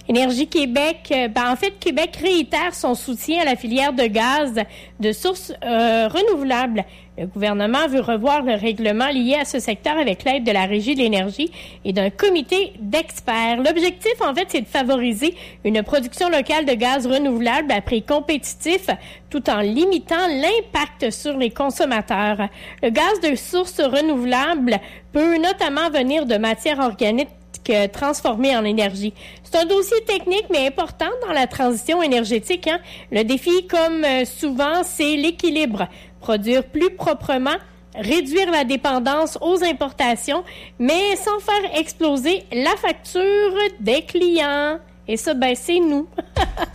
Énergie Québec, en fait, Québec réitère son soutien à la filière de gaz de sources renouvelables. Le gouvernement veut revoir le règlement lié à ce secteur avec l'aide de la Régie de l'énergie et d'un comité d'experts. L'objectif, en fait, c'est de favoriser une production locale de gaz renouvelable à prix compétitif tout en limitant l'impact sur les consommateurs. Le gaz de sources renouvelables peut notamment venir de matières organiques transformée en énergie. C'est un dossier technique, mais important dans la transition énergétique. Le défi, comme souvent, c'est l'équilibre. Produire plus proprement, réduire la dépendance aux importations, mais sans faire exploser la facture des clients. Et ça, c'est nous.